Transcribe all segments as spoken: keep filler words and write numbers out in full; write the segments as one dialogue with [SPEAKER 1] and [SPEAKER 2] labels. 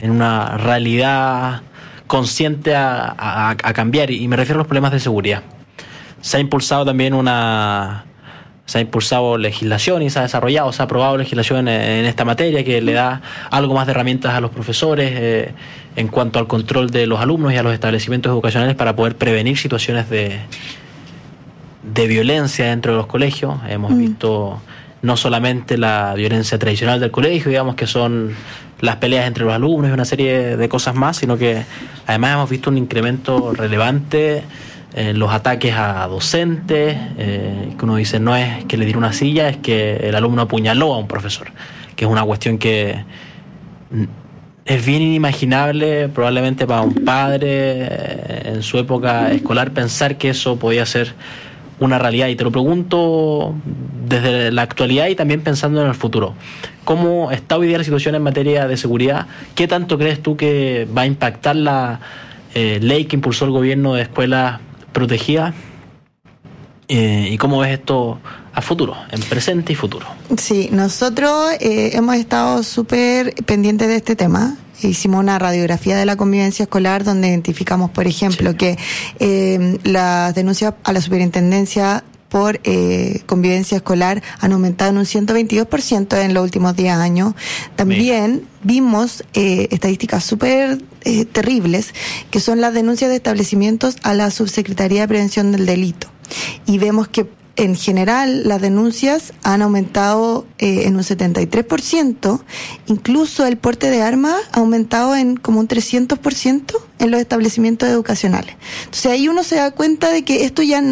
[SPEAKER 1] en una realidad consciente a, a, a cambiar, y me refiero a los problemas de seguridad. Se ha impulsado también una... Se ha impulsado legislación y se ha desarrollado, se ha aprobado legislación en, en esta materia que le da algo más de herramientas a los profesores eh, en cuanto al control de los alumnos y a los establecimientos educacionales para poder prevenir situaciones de, de violencia dentro de los colegios. Hemos mm. visto no solamente la violencia tradicional del colegio, digamos que son las peleas entre los alumnos y una serie de cosas más, sino que además hemos visto un incremento relevante en los ataques a docentes, eh, que uno dice no es que le diera una silla, es que el alumno apuñaló a un profesor, que es una cuestión que es bien inimaginable probablemente para un padre en su época escolar pensar que eso podía ser una realidad. Y te lo pregunto desde la actualidad y también pensando en el futuro. ¿Cómo está hoy día la situación en materia de seguridad? ¿Qué tanto crees tú que va a impactar la eh, ley que impulsó el gobierno de escuelas protegidas? Eh, ¿Y cómo ves esto a futuro, en presente y futuro?
[SPEAKER 2] Sí, nosotros eh, hemos estado súper pendientes de este tema. Hicimos una radiografía de la convivencia escolar donde identificamos, por ejemplo, sí. que eh, las denuncias a la superintendencia por eh, convivencia escolar han aumentado en un ciento veintidós por ciento en los últimos diez años. También Mira. vimos eh, estadísticas súper eh, terribles, que son las denuncias de establecimientos a la Subsecretaría de Prevención del Delito. Y vemos que en general las denuncias han aumentado eh, en un setenta y tres por ciento, incluso el porte de armas ha aumentado en como un trescientos por ciento en los establecimientos educacionales. Entonces ahí uno se da cuenta de que esto ya...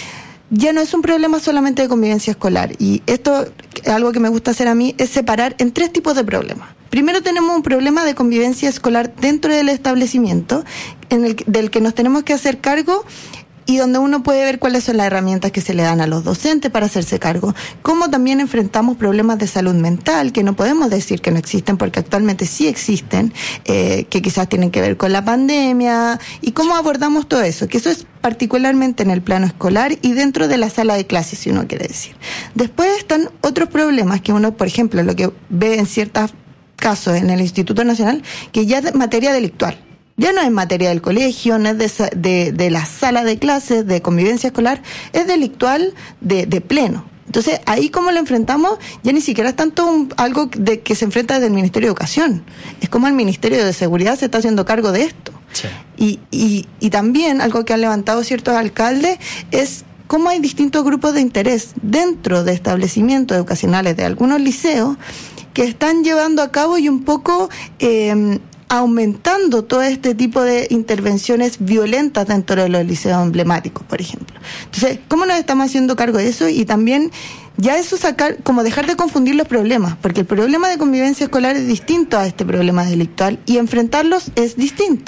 [SPEAKER 2] ya no es un problema solamente de convivencia escolar, y esto, algo que me gusta hacer a mí, es separar en tres tipos de problemas. Primero tenemos un problema de convivencia escolar dentro del establecimiento, en el del que nos tenemos que hacer cargo, y donde uno puede ver cuáles son las herramientas que se le dan a los docentes para hacerse cargo. Cómo también enfrentamos problemas de salud mental, que no podemos decir que no existen, porque actualmente sí existen, eh, que quizás tienen que ver con la pandemia, y cómo abordamos todo eso, que eso es particularmente en el plano escolar y dentro de la sala de clases, si uno quiere decir. Después están otros problemas que uno, por ejemplo, lo que ve en ciertos casos en el Instituto Nacional, que ya es materia delictual. Ya no es materia del colegio, no es de, de, de la sala de clases, de convivencia escolar, es delictual de, de pleno. Entonces, ahí como lo enfrentamos, ya ni siquiera es tanto un, algo de que se enfrenta desde el Ministerio de Educación. Es como el Ministerio de Seguridad se está haciendo cargo de esto. Sí. Y, y, y también algo que han levantado ciertos alcaldes es cómo hay distintos grupos de interés dentro de establecimientos educacionales de algunos liceos que están llevando a cabo y un poco... Eh, aumentando todo este tipo de intervenciones violentas dentro de los liceos emblemáticos, por ejemplo. Entonces, ¿cómo nos estamos haciendo cargo de eso? Y también ya eso sacar, como dejar de confundir los problemas, porque el problema de convivencia escolar es distinto a este problema delictual y enfrentarlos es distinto.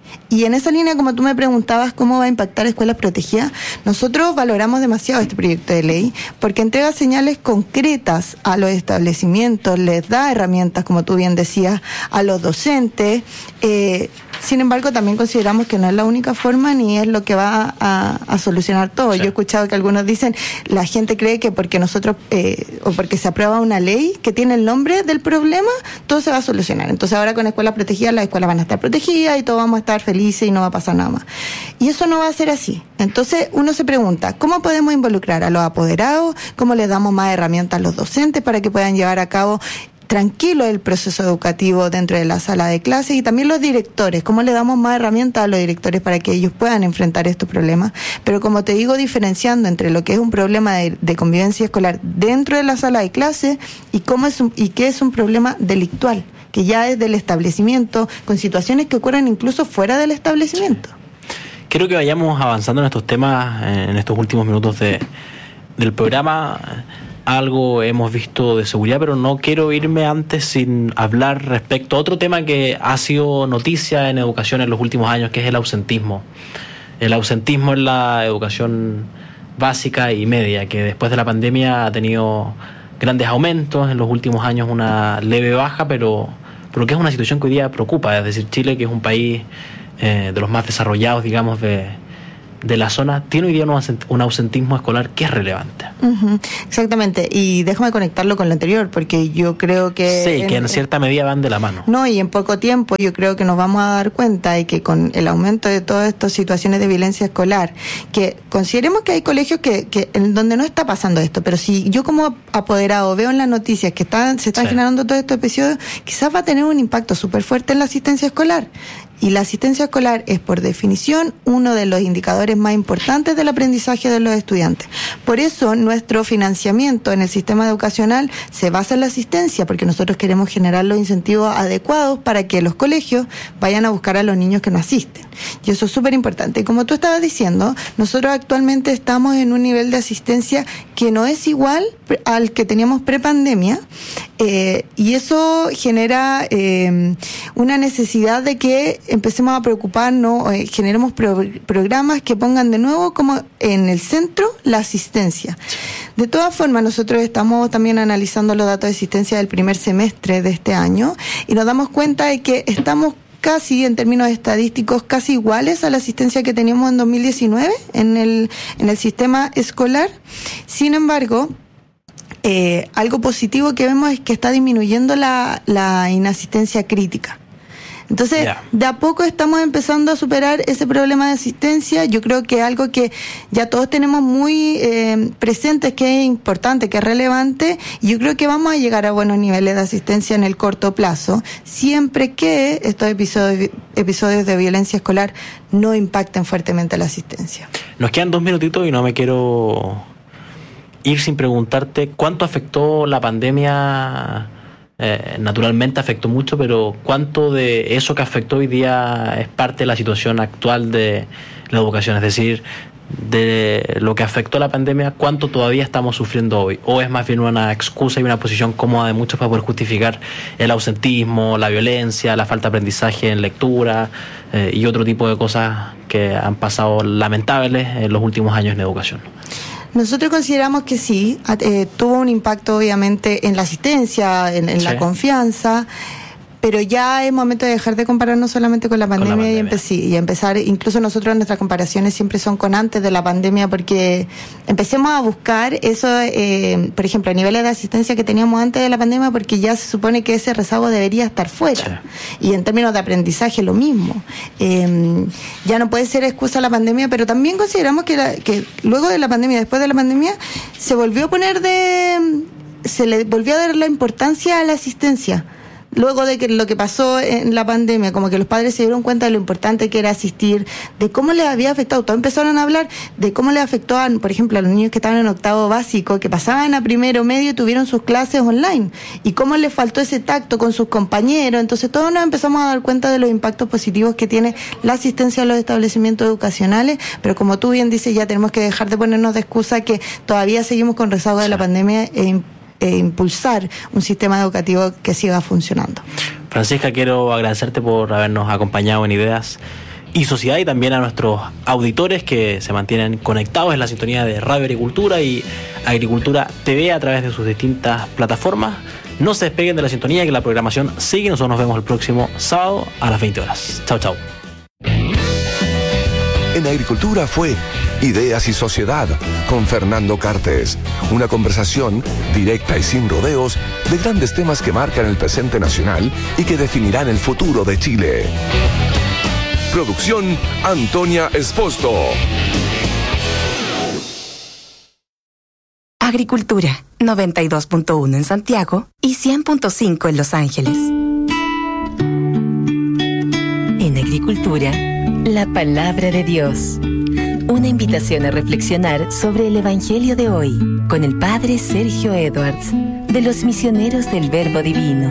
[SPEAKER 2] Y en esa línea, como tú me preguntabas cómo va a impactar escuelas protegidas, nosotros valoramos demasiado este proyecto de ley porque entrega señales concretas a los establecimientos, les da herramientas, como tú bien decías, a los docentes. Eh, sin embargo, también consideramos que no es la única forma ni es lo que va a, a solucionar todo. Sí. Yo he escuchado que algunos dicen, la gente cree que porque nosotros, eh, o porque se aprueba una ley que tiene el nombre del problema, todo se va a solucionar. Entonces ahora con escuelas protegidas, las escuelas van a estar protegidas y todos vamos a estar felices y no va a pasar nada más. Y eso no va a ser así. Entonces uno se pregunta, ¿cómo podemos involucrar a los apoderados? ¿Cómo les damos más herramientas a los docentes para que puedan llevar a cabo tranquilo el proceso educativo dentro de la sala de clases? Y también los directores, ¿cómo le damos más herramientas a los directores para que ellos puedan enfrentar estos problemas? Pero como te digo, diferenciando entre lo que es un problema de, de convivencia escolar dentro de la sala de clases y cómo es un, y qué es un problema delictual, que ya es del establecimiento, con situaciones que ocurren incluso fuera del establecimiento.
[SPEAKER 1] Quiero que vayamos avanzando en estos temas en estos últimos minutos de, del programa. Algo hemos visto de seguridad, pero no quiero irme antes sin hablar respecto a otro tema que ha sido noticia en educación en los últimos años, que es el ausentismo. El ausentismo en la educación básica y media, que después de la pandemia ha tenido grandes aumentos, en los últimos años una leve baja, pero, pero que es una situación que hoy día preocupa. Es decir, Chile, que es un país eh, de los más desarrollados, digamos, de, de la zona tiene hoy día un ausentismo escolar que es relevante.
[SPEAKER 2] Uh-huh, exactamente, y déjame conectarlo con lo anterior, porque yo creo que...
[SPEAKER 1] Sí, en, que en cierta medida van de la mano.
[SPEAKER 2] No, y en poco tiempo yo creo que nos vamos a dar cuenta de que con el aumento de todas estas situaciones de violencia escolar, que consideremos que hay colegios que, que en donde no está pasando esto, pero si yo como apoderado veo en las noticias que están, se están sí. generando todos estos episodios, quizás va a tener un impacto súper fuerte en la asistencia escolar. Y la asistencia escolar es, por definición, uno de los indicadores más importantes del aprendizaje de los estudiantes. Por eso, nuestro financiamiento en el sistema educacional se basa en la asistencia, porque nosotros queremos generar los incentivos adecuados para que los colegios vayan a buscar a los niños que no asisten. Y eso es súper importante. Y como tú estabas diciendo, nosotros actualmente estamos en un nivel de asistencia que no es igual al que teníamos prepandemia, eh, y eso genera eh, una necesidad de que empecemos a preocuparnos, eh, generemos pro- programas que pongan de nuevo como en el centro la asistencia. De todas formas, nosotros estamos también analizando los datos de asistencia del primer semestre de este año y nos damos cuenta de que estamos casi, en términos estadísticos, casi iguales a la asistencia que teníamos en dos mil diecinueve en el, en el sistema escolar. Sin embargo, eh, algo positivo que vemos es que está disminuyendo la, la inasistencia crítica. Entonces, yeah. de a poco estamos empezando a superar ese problema de asistencia. Yo creo que algo que ya todos tenemos muy eh, presente, que es importante, que es relevante, y yo creo que vamos a llegar a buenos niveles de asistencia en el corto plazo, siempre que estos episodios, episodios de violencia escolar no impacten fuertemente la asistencia.
[SPEAKER 1] Nos quedan dos minutitos y no me quiero ir sin preguntarte cuánto afectó la pandemia. Eh, naturalmente afectó mucho, pero ¿cuánto de eso que afectó hoy día es parte de la situación actual de la educación? Es decir, de lo que afectó la pandemia, ¿cuánto todavía estamos sufriendo hoy? ¿O es más bien una excusa y una posición cómoda de muchos para poder justificar el ausentismo, la violencia, la falta de aprendizaje en lectura eh, y otro tipo de cosas que han pasado lamentables en los últimos años en educación?
[SPEAKER 2] Nosotros consideramos que sí, eh, tuvo un impacto obviamente en la asistencia, en, en sí. la confianza, pero ya es momento de dejar de compararnos solamente con la pandemia, con la pandemia. Y, empe- sí, y empezar, incluso nosotros nuestras comparaciones siempre son con antes de la pandemia, porque empecemos a buscar eso, eh, por ejemplo, a niveles de asistencia que teníamos antes de la pandemia, porque ya se supone que ese rezago debería estar fuera. Sí. Y en términos de aprendizaje lo mismo. Eh, ya no puede ser excusa la pandemia, pero también consideramos que, la, que luego de la pandemia, después de la pandemia, se volvió a poner de... se le volvió a dar la importancia a la asistencia. Luego de que lo que pasó en la pandemia, como que los padres se dieron cuenta de lo importante que era asistir, de cómo les había afectado. Todos empezaron a hablar de cómo les afectó, a, por ejemplo, a los niños que estaban en octavo básico, que pasaban a primero medio y tuvieron sus clases online, y cómo les faltó ese tacto con sus compañeros. Entonces todos nos empezamos a dar cuenta de los impactos positivos que tiene la asistencia a los establecimientos educacionales, pero como tú bien dices, ya tenemos que dejar de ponernos de excusa que todavía seguimos con rezago de la pandemia e E impulsar un sistema educativo que siga funcionando.
[SPEAKER 1] Francisca, quiero agradecerte por habernos acompañado en Ideas y Sociedad, y también a nuestros auditores que se mantienen conectados en la sintonía de Radio Agricultura y Agricultura T V a través de sus distintas plataformas. No se despeguen de la sintonía, que la programación sigue. Nosotros nos vemos el próximo sábado a las veinte horas. Chao, chao.
[SPEAKER 3] En Agricultura fue Ideas y Sociedad con Fernando Cartes. Una conversación directa y sin rodeos de grandes temas que marcan el presente nacional y que definirán el futuro de Chile. Producción Antonia Esposto.
[SPEAKER 4] Agricultura, noventa y dos punto uno en Santiago y cien punto cinco en Los Ángeles. En Agricultura, la palabra de Dios. Una invitación a reflexionar sobre el Evangelio de hoy con el Padre Sergio Edwards, de los Misioneros del Verbo Divino.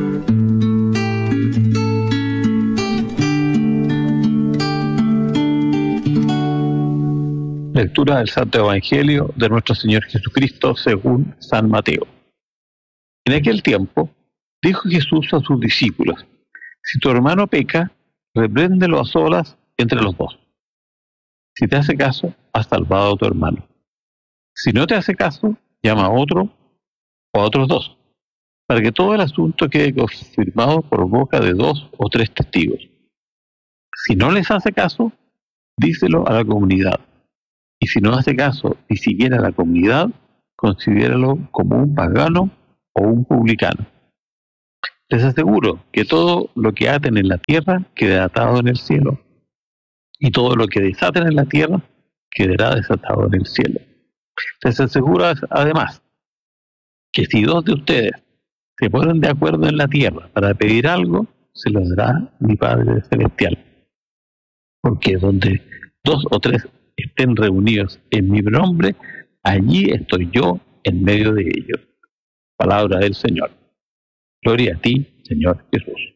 [SPEAKER 5] Lectura del Santo Evangelio de nuestro Señor Jesucristo según San Mateo. En aquel tiempo, dijo Jesús a sus discípulos: si tu hermano peca, repréndelo a solas entre los dos. Si te hace caso, has salvado a tu hermano. Si no te hace caso, llama a otro o a otros dos, para que todo el asunto quede confirmado por boca de dos o tres testigos. Si no les hace caso, díselo a la comunidad. Y si no hace caso ni siquiera a la comunidad, considéralo como un pagano o un publicano. Les aseguro que todo lo que aten en la tierra quedará atado en el cielo, y todo lo que desaten en la tierra quedará desatado en el cielo. Les aseguro además que si dos de ustedes se ponen de acuerdo en la tierra para pedir algo, se lo dará mi Padre Celestial. Porque donde dos o tres estén reunidos en mi nombre, allí estoy yo en medio de ellos. Palabra del Señor. Gloria a ti, Señor Jesús.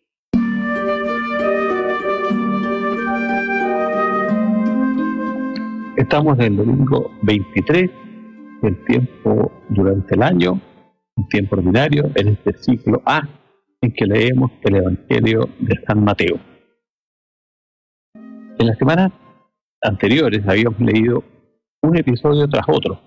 [SPEAKER 5] Estamos en el domingo veintitrés, el tiempo durante el año, un tiempo ordinario, en este ciclo A, en que leemos el Evangelio de San Mateo. En las semanas anteriores habíamos leído un episodio tras otro,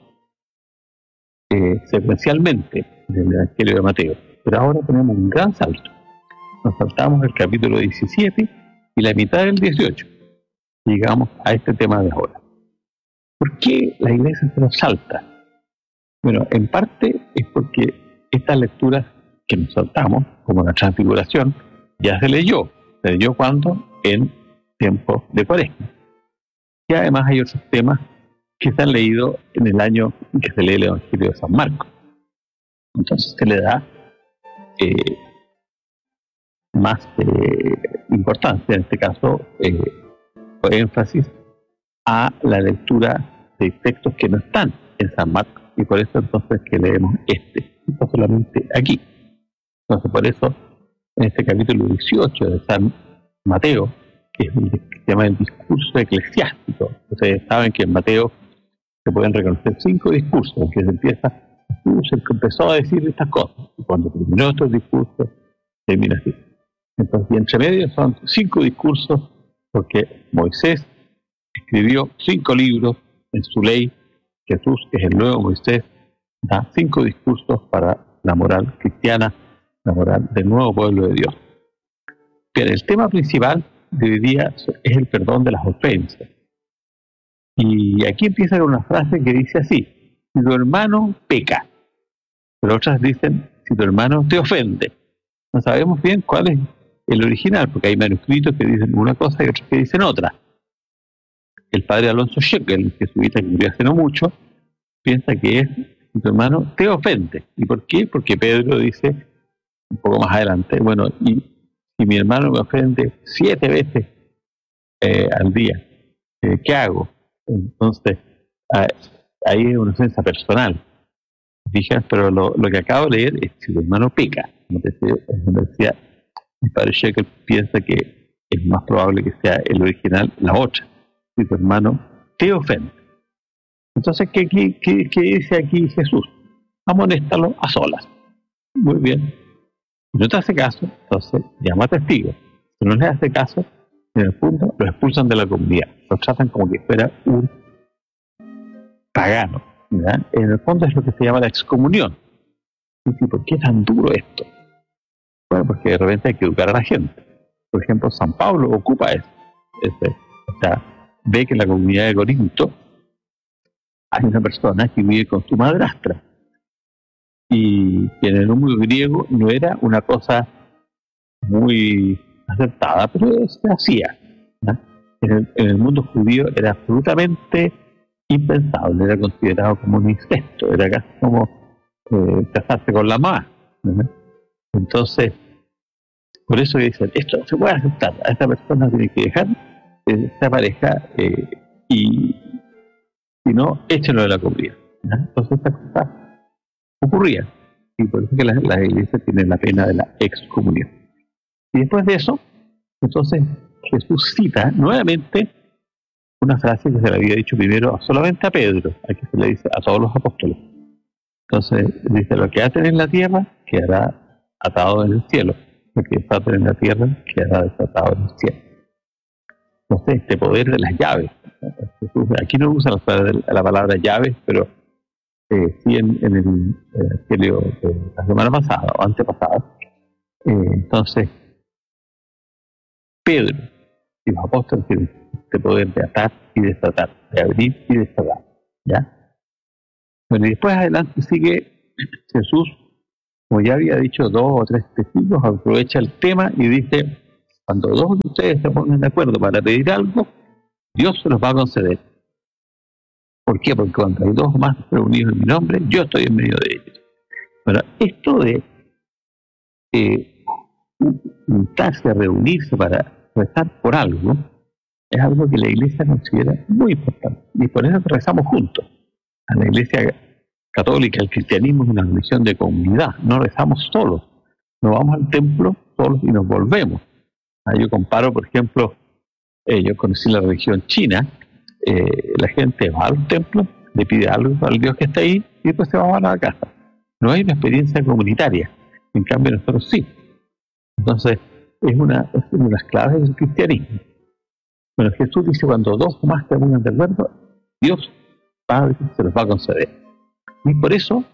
[SPEAKER 5] eh, secuencialmente del Evangelio de Mateo, pero ahora tenemos un gran salto. Nos saltamos el capítulo diecisiete y la mitad del dieciocho. Llegamos a este tema de ahora. ¿Por qué la Iglesia se nos salta? Bueno, en parte es porque estas lecturas que nos saltamos, como la Transfiguración, ya se leyó. ¿Se leyó cuándo? En tiempo de Cuaresma. Y además hay otros temas que se han leído en el año en que se lee el Evangelio de San Marcos. Entonces se le da eh, más eh, importancia, en este caso, eh, o énfasis a la lectura de textos que no están en San Marcos, y por eso entonces que leemos este, no solamente aquí. Entonces por eso en este capítulo dieciocho de San Mateo, que es el que se llama el discurso eclesiástico, ustedes saben que en Mateo se pueden reconocer cinco discursos, en que se empieza, Jesús el que empezó a decir estas cosas, y cuando terminó estos discursos, termina así. Entonces, y entre medio son cinco discursos, porque Moisés escribió cinco libros en su ley. Jesús, que es el nuevo Moisés, da cinco discursos para la moral cristiana, la moral del nuevo pueblo de Dios. Pero el tema principal de hoy día es el perdón de las ofensas. Y aquí empieza con una frase que dice así: si tu hermano peca, pero otras dicen, si tu hermano te ofende. No sabemos bien cuál es el original, porque hay manuscritos que dicen una cosa y otros que dicen otra. El padre Alonso Scheckel, jesuita que murió hace no mucho, piensa que es si tu hermano te ofende. ¿Y por qué? Porque Pedro dice un poco más adelante, bueno, y si mi hermano me ofende siete veces eh, al día, eh, ¿qué hago? Entonces, ahí es una ofensa personal. Fijas, pero lo, lo que acabo de leer es si tu hermano peca. Como te decía, como decía el padre Scheckel, piensa que es más probable que sea el original la otra. Si tu hermano te ofende. Entonces, ¿qué, qué, qué, qué dice aquí Jesús? Amonéstalo a solas. Muy bien. Si no te hace caso, entonces llama a testigos. Si no le hace caso, en el punto lo expulsan de la comunidad. Lo tratan como que fuera un pagano. ¿Verdad? En el fondo es lo que se llama la excomunión. ¿Y por qué es tan duro esto? Bueno, porque de repente hay que educar a la gente. Por ejemplo, San Pablo ocupa eso. Ese, o sea, ve que en la comunidad de Corinto hay una persona que vive con su madrastra, y que en el mundo griego no era una cosa muy aceptada, pero se hacía, ¿no? En el, en el mundo judío era absolutamente impensable, era considerado como un incesto, era casi como eh, casarse con la mamá, ¿no? Entonces, por eso dicen, esto no se puede aceptar, a esta persona tiene que dejar esta pareja eh, y si no, échenlo de la comunidad, ¿no? Entonces esta cosa ocurría, y por eso que las la iglesias tienen la pena de la excomunión. Y después de eso, entonces Jesús cita nuevamente una frase que se le había dicho primero solamente a Pedro, aquí se le dice a todos los apóstoles. Entonces dice, lo que aten en la tierra quedará atado en el cielo, lo que desaten en la tierra quedará desatado en el cielo. Entonces, este poder de las llaves. Jesús, aquí no usa la, la palabra llaves, pero eh, sí en, en el Evangelio de la semana pasada o antepasada. Eh, entonces, Pedro y los apóstoles tienen este poder de atar y desatar, de abrir y desatar, ¿ya? Bueno, y después adelante sigue Jesús, como ya había dicho, dos o tres testigos, aprovecha el tema y dice, cuando dos de ustedes se pongan de acuerdo para pedir algo, Dios se los va a conceder. ¿Por qué? Porque cuando hay dos o más reunidos en mi nombre, yo estoy en medio de ellos. Bueno, esto de eh, juntarse a reunirse para rezar por algo, es algo que la Iglesia considera muy importante. Y por eso rezamos juntos. A la Iglesia católica, el cristianismo es una religión de comunidad. No rezamos solos. No vamos al templo solos y nos volvemos. Ah, yo comparo, por ejemplo, eh, yo conocí la religión china. Eh, la gente va al templo, le pide algo al Dios que está ahí y después se va a la casa. No hay una experiencia comunitaria. En cambio, nosotros sí. Entonces, es una, es una de las claves del cristianismo. Bueno, Jesús dice, cuando dos o más se pongan de acuerdo, Dios Padre se los va a conceder. Y por eso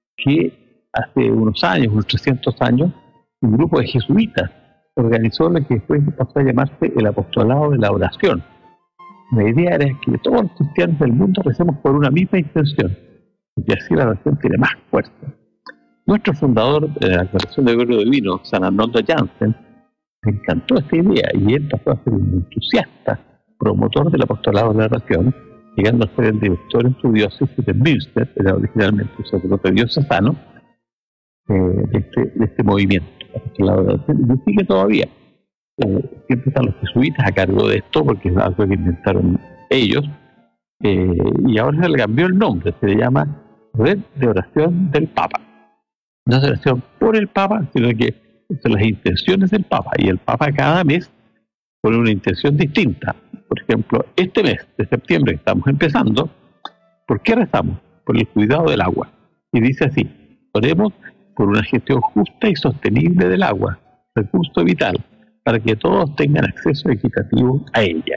[SPEAKER 5] que hace unos años, unos trescientos años, un grupo de jesuitas organizó lo que después pasó a llamarse el apostolado de la oración. La idea era que todos los cristianos del mundo recemos por una misma intención, y así la oración tiene más fuerza. Nuestro fundador de la Colección de Verbo Divino, San Arnoldo Jansen, le encantó esta idea y él pasó a ser un entusiasta promotor del apostolado de la oración, llegando a ser el director en su diócesis de Münster, era originalmente un sacerdote diocesano, eh, de, este, de este movimiento, apostolado de la oración, y sigue todavía. Eh, siempre están los jesuitas a cargo de esto, porque es algo que inventaron ellos, eh, y ahora se le cambió el nombre, se le llama Red de Oración del Papa. No es oración por el Papa, sino que son las intenciones del Papa, y el Papa cada mes pone una intención distinta. Por ejemplo, este mes de septiembre que estamos empezando, ¿por qué rezamos? Por el cuidado del agua. Y dice así, oremos por una gestión justa y sostenible del agua, recurso vital, para que todos tengan acceso equitativo a ella.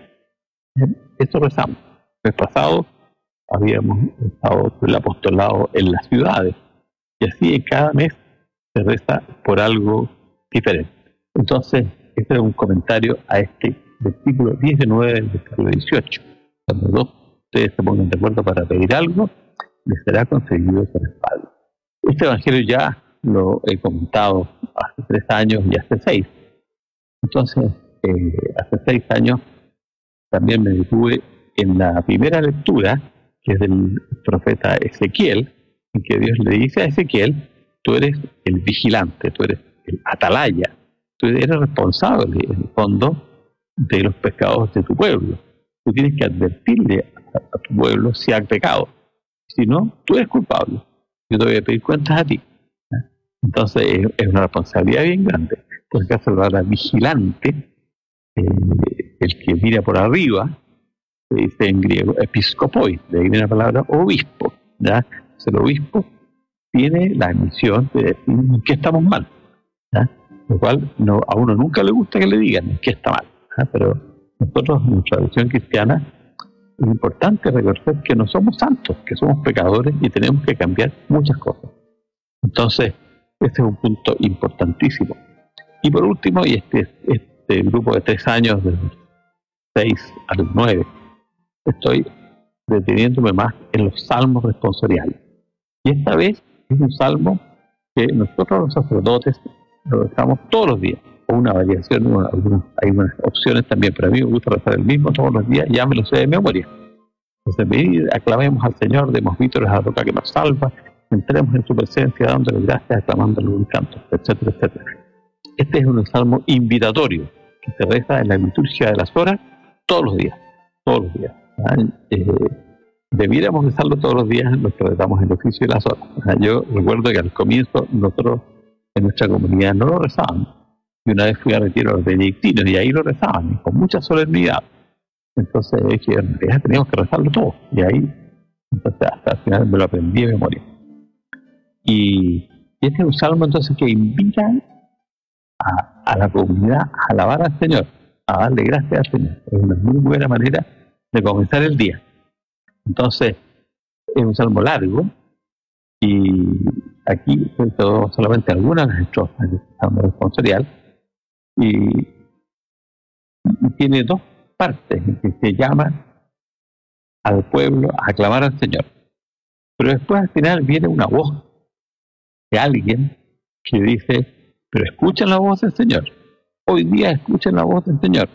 [SPEAKER 5] Esto rezamos. El mes pasado habíamos estado el apostolado en las ciudades, y así en cada mes se reza por algo diferente. Entonces, este es un comentario a este versículo diecinueve del versículo dieciocho. Cuando dos ustedes se pongan de acuerdo para pedir algo, les será concedido por el Padre. Este evangelio ya lo he comentado hace tres años y hace seis. Entonces, eh, hace seis años también me detuve en la primera lectura, que es del profeta Ezequiel, en que Dios le dice a Ezequiel, tú eres el vigilante, tú eres el atalaya, tú eres responsable, en el fondo, de los pecados de tu pueblo. Tú tienes que advertirle a, a tu pueblo si ha pecado. Si no, tú eres culpable. Yo te voy a pedir cuentas a ti. Entonces, es, es una responsabilidad bien grande. Por el caso de la palabra vigilante, eh, el que mira por arriba, se dice en griego episkopoi, de ahí viene la palabra obispo. ¿Ya? Entonces, el obispo tiene la misión de decir en qué estamos mal. ¿Ya? Lo cual no, a uno nunca le gusta que le digan en qué está mal. ¿Ya? Pero nosotros, en nuestra tradición cristiana, es importante reconocer que no somos santos, que somos pecadores y tenemos que cambiar muchas cosas. Entonces, este es un punto importantísimo. Y por último, y este, este grupo de tres años, de seis a los nueve, estoy deteniéndome más en los salmos responsoriales. Y esta vez es un salmo que nosotros los sacerdotes lo rezamos todos los días, o una variación, una, algunas, hay unas opciones también, pero a mí me gusta rezar el mismo todos los días, ya me lo sé de memoria. Entonces, venid, aclamemos al Señor, demos vítores a la roca que nos salva, entremos en su presencia dándole gracias, aclamándole un canto, etcétera, etcétera. Este es un salmo invitatorio que se reza en la liturgia de las horas todos los días, todos los días. Eh, debiéramos rezarlo todos los días, los que rezamos en el oficio de las horas. Yo recuerdo que al comienzo nosotros en nuestra comunidad no lo rezábamos. Y una vez fui a retiro a los benedictinos y ahí lo rezaban, con mucha solemnidad. Entonces dije, ya teníamos que rezarlo todo. Y ahí, entonces hasta el final me lo aprendí de memoria. Y este es un salmo entonces que invita a, a la comunidad a alabar al Señor, a darle gracias al Señor. Es una muy buena manera de comenzar el día. Entonces, es un salmo largo y aquí quedó solamente algunas de las estrofas del salmo responsorial y, y tiene dos partes en que se llama al pueblo a aclamar al Señor. Pero después al final viene una voz de alguien que dice, pero escuchen la voz del Señor. Hoy día escuchen la voz del Señor.